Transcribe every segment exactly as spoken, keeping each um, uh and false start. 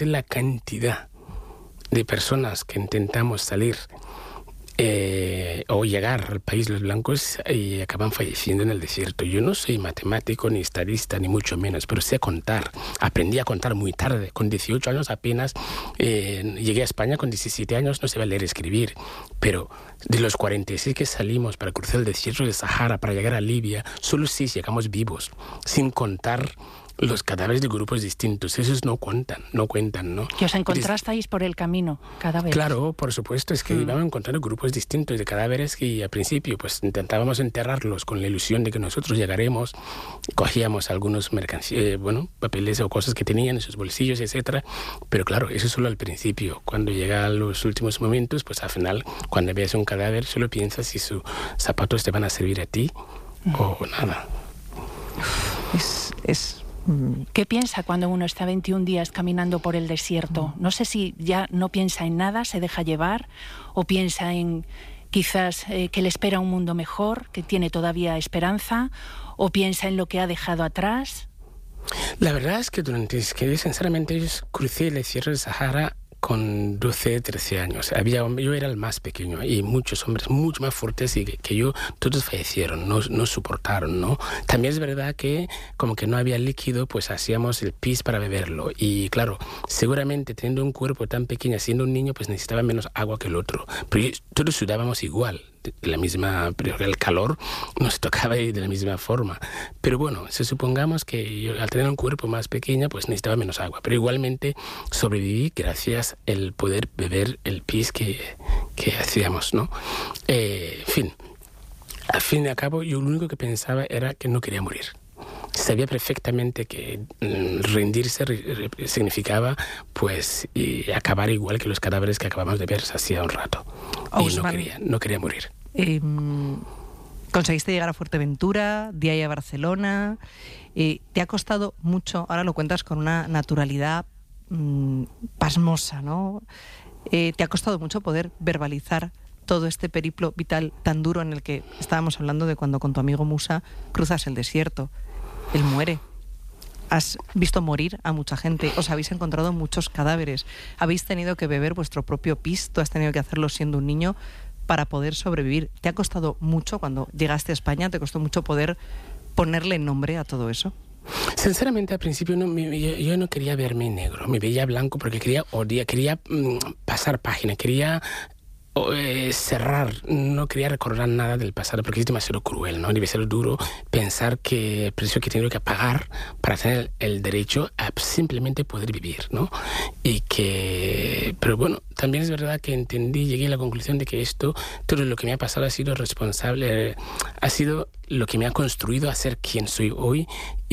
la cantidad de personas que intentamos salir eh, o llegar al país los blancos y acaban falleciendo en el desierto. Yo no soy matemático ni estadista ni mucho menos, pero sé contar. Aprendí a contar muy tarde, con dieciocho años apenas. Eh, llegué a España con diecisiete años, no sabía leer y escribir, pero de los cuarenta y seis que salimos para cruzar el desierto de Sahara para llegar a Libia, solo seis llegamos vivos, sin contar los cadáveres de grupos distintos. Esos no cuentan, no cuentan, ¿no? Que os encontrasteis por el camino, cadáveres. Claro, por supuesto, es que mm. íbamos encontrando grupos distintos de cadáveres que al principio pues intentábamos enterrarlos con la ilusión de que nosotros llegaremos, cogíamos algunos mercancías, eh, bueno, papeles o cosas que tenían en sus bolsillos, etcétera. Pero claro, eso solo al principio. Cuando llega a los últimos momentos, pues al final, cuando veas un cadáver, solo piensas si sus zapatos te van a servir a ti mm. o nada. Es... es... ¿Qué piensa cuando uno está veintiún días caminando por el desierto? No sé si ya no piensa en nada, se deja llevar, o piensa en quizás eh, que le espera un mundo mejor, que tiene todavía esperanza, o piensa en lo que ha dejado atrás. La verdad es que durante, es que sinceramente yo crucé el desierto del Sahara con doce, trece años. Había, yo era el más pequeño y muchos hombres mucho más fuertes que, que yo, todos fallecieron, no, no soportaron, ¿no? También es verdad que como que no había líquido, pues hacíamos el pis para beberlo. Y claro, seguramente teniendo un cuerpo tan pequeño, siendo un niño, pues necesitaba menos agua que el otro. Pero yo, todos sudábamos igual, de la misma, pero el calor nos tocaba de la misma forma. Pero bueno, si supongamos que yo al tener un cuerpo más pequeño, pues necesitaba menos agua. Pero igualmente sobreviví gracias al poder beber el pis que, que hacíamos, ¿no? Eh, en fin, al fin y al cabo, yo lo único que pensaba era que no quería morir. Sabía perfectamente que rendirse significaba pues y acabar igual que los cadáveres que acabamos de ver hacía un rato. Y no quería, no quería morir. Eh, conseguiste llegar a Fuerteventura, de ahí a Barcelona. Eh, ¿Te ha costado mucho? Ahora lo cuentas con una naturalidad mmm, pasmosa, ¿no? Eh, ¿Te ha costado mucho poder verbalizar todo este periplo vital tan duro en el que estábamos hablando de cuando con tu amigo Musa cruzas el desierto? Él muere. Has visto morir a mucha gente. Os habéis encontrado muchos cadáveres. Habéis tenido que beber vuestro propio pis. Tú has tenido que hacerlo siendo un niño para poder sobrevivir. ¿Te ha costado mucho cuando llegaste a España? ¿Te costó mucho poder ponerle nombre a todo eso? Sinceramente, al principio no, me, yo, yo no quería verme negro. Me veía blanco porque quería odiar, quería mm, pasar página, quería O, eh, cerrar, no quería recordar nada del pasado porque es demasiado cruel, ¿no? Debe ser duro pensar que el precio que tengo que pagar para tener el derecho a simplemente poder vivir, ¿no? Y que, pero bueno, también es verdad que entendí, llegué a la conclusión de que esto, todo lo que me ha pasado ha sido responsable, eh, ha sido lo que me ha construido a ser quien soy hoy.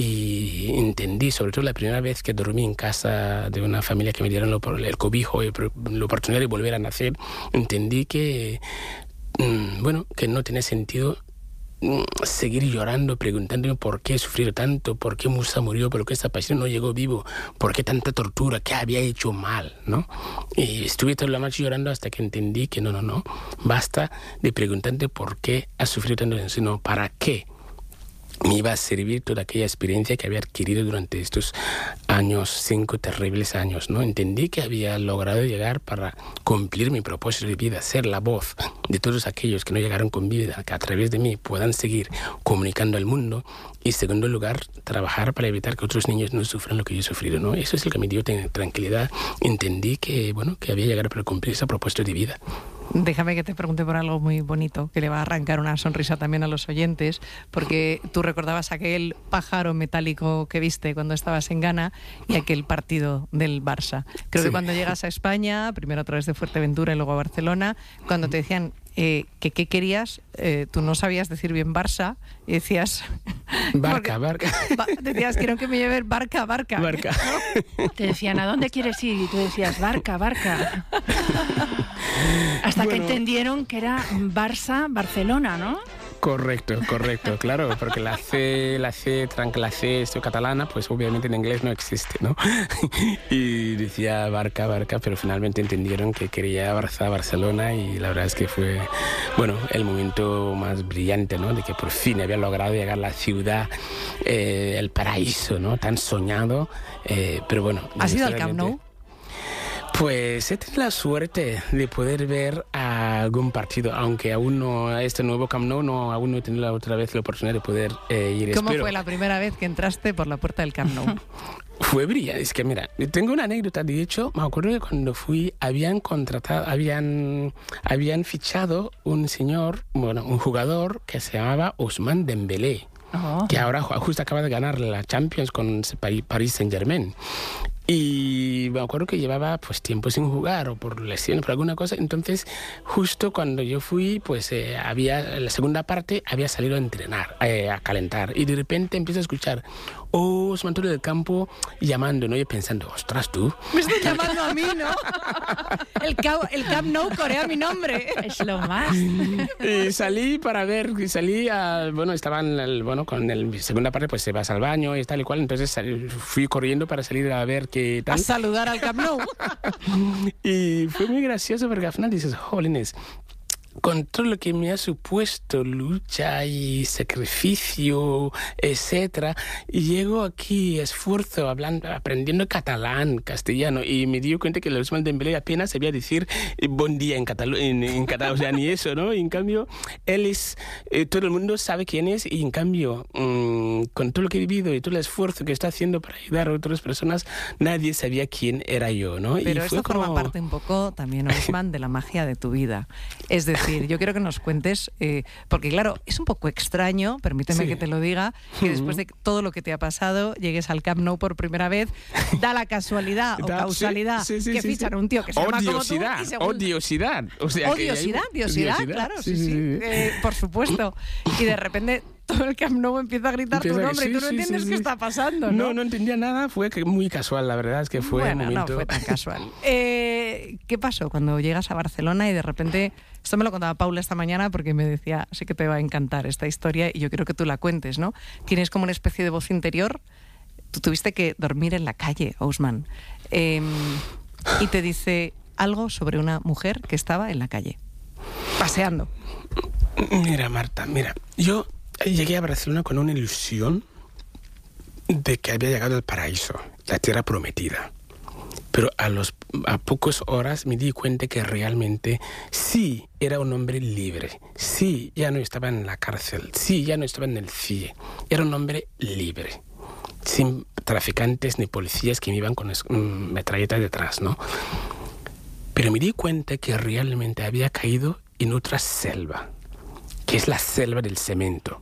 Y entendí, sobre todo la primera vez que dormí en casa de una familia que me dieron lo, el cobijo y la oportunidad de volver a nacer, entendí que, mmm, bueno, que no tenía sentido mmm, seguir llorando, preguntándome por qué he sufrido tanto, por qué Musa murió, por qué esta pasión no llegó vivo, por qué tanta tortura, qué había hecho mal, ¿no? Y estuve toda la noche llorando hasta que entendí que no, no, no, basta de preguntarte por qué has sufrido tanto, sino para qué me iba a servir toda aquella experiencia que había adquirido durante estos años, cinco terribles años, ¿no? Entendí que había logrado llegar para cumplir mi propósito de vida, ser la voz de todos aquellos que no llegaron con vida, que a través de mí puedan seguir comunicando al mundo. Y, en segundo lugar, trabajar para evitar que otros niños no sufran lo que yo he sufrido, ¿no? Eso es lo que me dio tranquilidad. Entendí que, bueno, que había llegado para cumplir ese propósito de vida. Déjame que te pregunte por algo muy bonito, que le va a arrancar una sonrisa también a los oyentes, porque tú recordabas aquel pájaro metálico que viste cuando estabas en Ghana y aquel partido del Barça. Creo sí. que cuando llegas a España, primero a través de Fuerteventura y luego a Barcelona, cuando te decían eh, que qué querías, eh, tú no sabías decir bien Barça y decías... Barca, barca. Ba- decías, quiero que me lleve barca, barca. Barca. ¿No? Te decían, ¿a dónde quieres ir? Y tú decías, barca, barca. Hasta bueno. que entendieron que era Barça, Barcelona, ¿no? Correcto, correcto, claro, porque la C, la C, tranca, la C, esto catalana, pues obviamente en inglés no existe, ¿no? Y decía Barca, Barca, pero finalmente entendieron que quería Barça, Barcelona, y la verdad es que fue, bueno, el momento más brillante, ¿no? De que por fin había logrado llegar a la ciudad, eh, el paraíso, ¿no? Tan soñado, eh, pero bueno. ¿Has ido al Camp Nou? Pues he tenido la suerte de poder ver a algún partido, aunque aún no, este nuevo Camp Nou, no, aún no he tenido la otra vez la oportunidad de poder eh, ir. ¿Cómo Espero. fue la primera vez que entraste por la puerta del Camp Nou? Fue brillante. Es que mira, tengo una anécdota. De hecho, me acuerdo que cuando fui habían contratado, habían, habían fichado un señor, bueno, un jugador que se llamaba Ousmane Dembélé, oh. que ahora justo acaba de ganar la Champions con Paris Saint-Germain. Y me acuerdo que llevaba pues tiempo sin jugar o por lesiones, por alguna cosa. Entonces, justo cuando yo fui, pues eh, había, en la segunda parte había salido a entrenar, eh, a calentar. Y de repente empiezo a escuchar, oh, Ousmane del campo llamando, ¿no? Y pensando, ostras, tú. Me estás llamando a mí, ¿no? El, el Camp Nou corea mi nombre. Es lo más. Y salí para ver, y salí a, bueno, estaba en el, bueno, con el segunda parte, pues se vas al baño y tal y cual. Entonces salí, fui corriendo para salir a ver qué tal. A saludar al Camp Nou. Y fue muy gracioso porque al final dices, jolines, con todo lo que me ha supuesto lucha y sacrificio, etcétera, y llego aquí, esfuerzo, hablando, aprendiendo catalán, castellano, y me di cuenta que el Ousmane Dembélé apenas sabía decir buen día en catalán, en, en catalán, o sea, ni eso, ¿no? Y en cambio, él es, eh, todo el mundo sabe quién es, y en cambio, mmm, con todo lo que he vivido y todo el esfuerzo que está haciendo para ayudar a otras personas, nadie sabía quién era yo, ¿no? Pero y esto fue como... forma parte un poco también, Ousmane, de la magia de tu vida. Es decir, yo quiero que nos cuentes, eh, porque claro, es un poco extraño, permíteme sí. que te lo diga, que después de todo lo que te ha pasado, llegues al Camp Nou por primera vez, da la casualidad o causalidad sí, sí, sí, que sí, fichan sí. a un tío que se llama como tú. Y según... Odiosidad. O sea, odiosidad, hay... odiosidad, claro, sí, sí, sí. sí. Eh, por supuesto. Y de repente todo el Camp Nou empieza a gritar empieza tu nombre que, sí, y tú no sí, entiendes sí, qué sí. está pasando, ¿no? No, no entendía nada, fue muy casual, la verdad es que fue bueno, un momento... no fue tan casual. eh, ¿Qué pasó cuando llegas a Barcelona y de repente... Esto me lo contaba Paula esta mañana porque me decía, sé que te va a encantar esta historia y yo quiero que tú la cuentes, ¿no? Tienes como una especie de voz interior. Tú tuviste que dormir en la calle, Ousmane. Eh, y te dice algo sobre una mujer que estaba en la calle, paseando. Mira, Marta, mira, yo llegué a Barcelona con una ilusión de que había llegado al paraíso, la tierra prometida. Pero a los a pocas horas me di cuenta que realmente sí era un hombre libre, sí ya no estaba en la cárcel, sí ya no estaba en el C I E, era un hombre libre, sin traficantes ni policías que me iban con um, metralletas detrás, ¿no? Pero me di cuenta que realmente había caído en otra selva, que es la selva del cemento,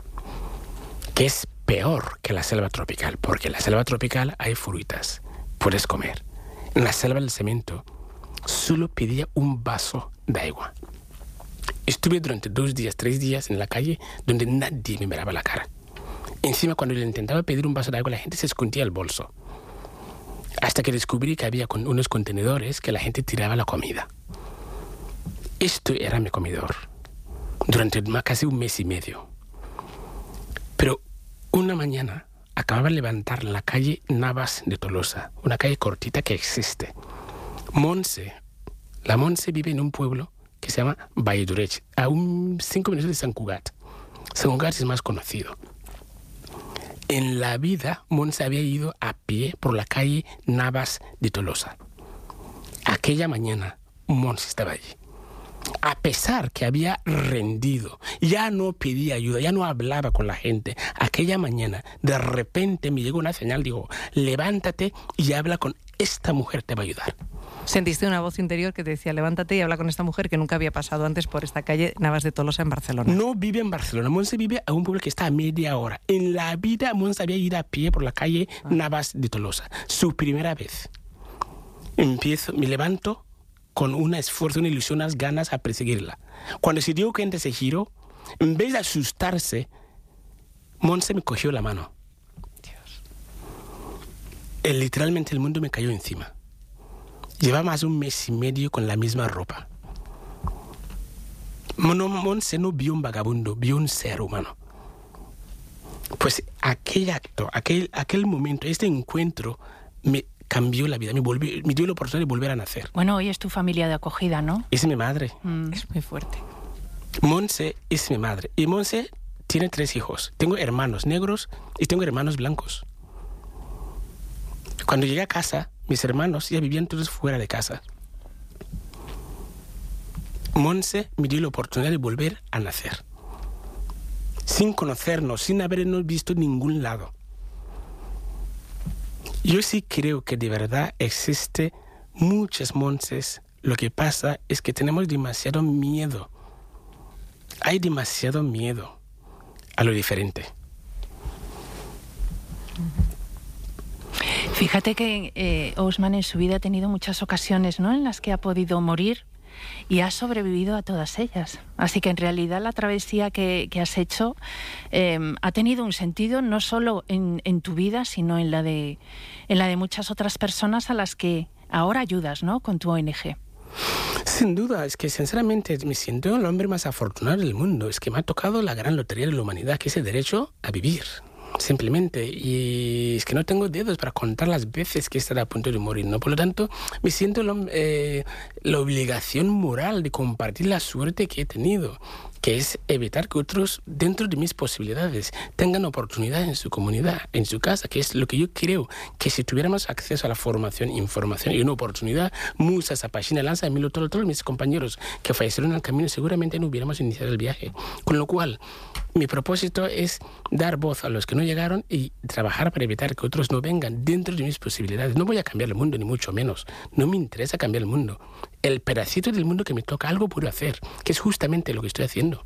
que es peor que la selva tropical, porque en la selva tropical hay frutas, puedes comer. En la selva del cemento solo pedía un vaso de agua. Estuve durante dos días, tres días en la calle donde nadie me miraba la cara. Encima, cuando le intentaba pedir un vaso de agua, la gente se escondía el bolso. Hasta que descubrí que había con unos contenedores que la gente tiraba la comida. Esto era mi comedor durante casi un mes y medio. Pero una mañana acababa de levantar la calle Navas de Tolosa, una calle cortita que existe. Montse, la Montse vive en un pueblo que se llama Valledoreix, a un cinco minutos de Sant Cugat. Sant Cugat es más conocido. En la vida, Montse había ido a pie por la calle Navas de Tolosa. Aquella mañana, Montse estaba allí. A pesar que había rendido, ya no pedía ayuda, ya no hablaba con la gente. Aquella mañana, de repente me llegó una señal, digo, levántate y habla con esta mujer, te va a ayudar. Sentiste una voz interior que te decía, levántate y habla con esta mujer que nunca había pasado antes por esta calle Navas de Tolosa en Barcelona. No vive en Barcelona, Montse vive a un pueblo que está a media hora. En la vida, Montse había ido a pie por la calle ah. Navas de Tolosa. Su primera vez. Empiezo, me levanto con un esfuerzo, una ilusión, unas ganas a perseguirla. Cuando se dio cuenta ese giro, en vez de asustarse, Montse me cogió la mano. Dios. El, literalmente el mundo me cayó encima. Llevaba más de un mes y medio con la misma ropa. No, Montse no vio un vagabundo, vio un ser humano. Pues aquel acto, aquel, aquel momento, este encuentro me cambió la vida, me, volvió, me dio la oportunidad de volver a nacer. Bueno, hoy es tu familia de acogida, ¿no? Es mi madre. Mm. Es muy fuerte. Montse es mi madre. Y Montse tiene tres hijos. Tengo hermanos negros y tengo hermanos blancos. Cuando llegué a casa, mis hermanos ya vivían todos fuera de casa. Monse me dio la oportunidad de volver a nacer, sin conocernos, sin habernos visto en ningún lado. Yo sí creo que de verdad existe muchas Monses. Lo que pasa es que tenemos demasiado miedo. Hay demasiado miedo a lo diferente. Fíjate que eh, Ousmane en su vida ha tenido muchas ocasiones, ¿no?, en las que ha podido morir y ha sobrevivido a todas ellas. Así que en realidad la travesía que, que has hecho eh, ha tenido un sentido no solo en, en tu vida, sino en la de en la de muchas otras personas a las que ahora ayudas, ¿no?, con tu O N G. Sin duda, es que sinceramente me siento el hombre más afortunado del mundo. Es que me ha tocado la gran lotería de la humanidad, que es el derecho a vivir. Simplemente, y es que no tengo dedos para contar las veces que he estado a punto de morir, ¿no? Por lo tanto, me siento lo, eh, la obligación moral de compartir la suerte que he tenido, que es evitar que otros, dentro de mis posibilidades, tengan oportunidad en su comunidad, en su casa, que es lo que yo creo, que si tuviéramos acceso a la formación, información y una oportunidad, Musa, Sapashina, Lanza, Emilio, todos, todos mis compañeros que fallecieron en el camino, seguramente no hubiéramos iniciado el viaje. Con lo cual, mi propósito es dar voz a los que no llegaron y trabajar para evitar que otros no vengan dentro de mis posibilidades. No voy a cambiar el mundo, ni mucho menos. No me interesa cambiar el mundo. El pedacito del mundo que me toca, algo puedo hacer, que es justamente lo que estoy haciendo.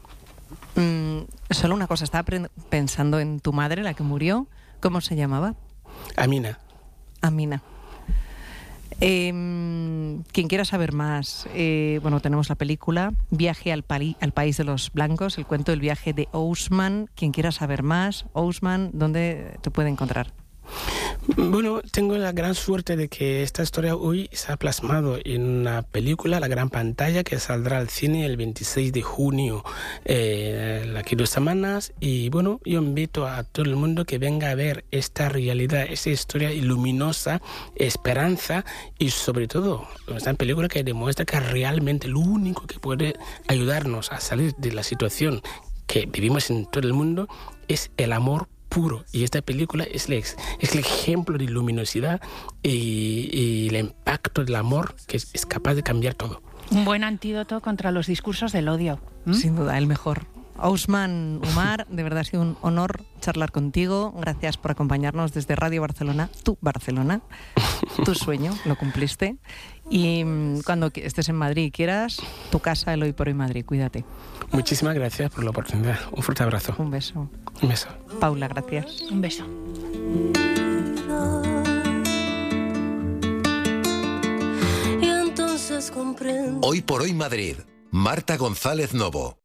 Mm, solo una cosa, estaba pensando en tu madre, la que murió. ¿Cómo se llamaba? Amina. Amina. Eh, quien quiera saber más, eh, bueno, tenemos la película Viaje al, Pali, al País de los Blancos, el cuento del viaje de Ousmane. Quien quiera saber más, Ousmane, ¿dónde te puede encontrar? Bueno, tengo la gran suerte de que esta historia hoy se ha plasmado en una película, la gran pantalla, que saldrá al cine el veintiséis de junio, eh, aquí dos semanas. Y bueno, yo invito a todo el mundo que venga a ver esta realidad, esta historia luminosa, esperanza y sobre todo esta película que demuestra que realmente lo único que puede ayudarnos a salir de la situación que vivimos en todo el mundo es el amor puro, y esta película es el, es el ejemplo de luminosidad y, y el impacto del amor que es, es capaz de cambiar todo. Un buen antídoto contra los discursos del odio. ¿Mm? Sin duda, el mejor. Ousmane Umar, de verdad ha sido un honor charlar contigo. Gracias por acompañarnos desde Radio Barcelona, tu Barcelona. Tu sueño, lo cumpliste. Y cuando estés en Madrid y quieras, tu casa, el Hoy por Hoy Madrid. Cuídate. Muchísimas gracias por la oportunidad. Un fuerte abrazo. Un beso. Un beso. Paula, gracias. Un beso. Hoy por Hoy Madrid. Marta González Novo.